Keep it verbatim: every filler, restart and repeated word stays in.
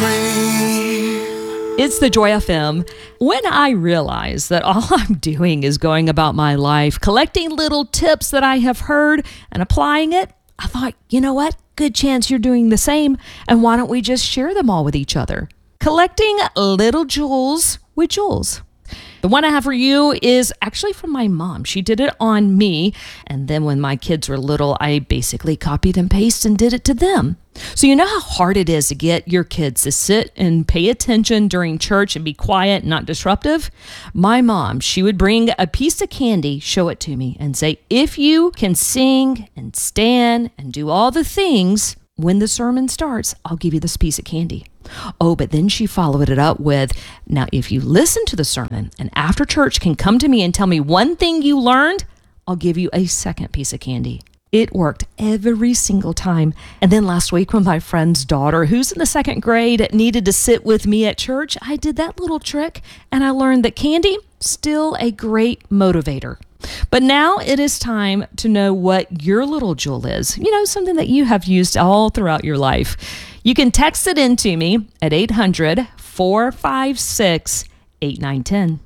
rain. It's the Joy F M. When I realized that all I'm doing is going about my life, collecting little tips that I have heard and applying it, I thought, you know what? Good chance you're doing the same. And why don't we just share them all with each other? Collecting little jewels with Jules. The one I have for you is actually from my mom. She did it on me. And then when my kids were little, I basically copied and pasted and did it to them. So you know how hard it is to get your kids to sit and pay attention during church and be quiet and not disruptive? My mom, she would bring a piece of candy, show it to me, and say, if you can sing and stand and do all the things, when the sermon starts, I'll give you this piece of candy. Oh, but then she followed it up with, now, if you listen to the sermon and after church can come to me and tell me one thing you learned, I'll give you a second piece of candy. It worked every single time. And then last week when my friend's daughter, who's in the second grade, needed to sit with me at church, I did that little trick and I learned that candy, still a great motivator. But now it is time to know what your little jewel is. You know, something that you have used all throughout your life. You can text it in to me at eight hundred, four five six, eight nine one zero.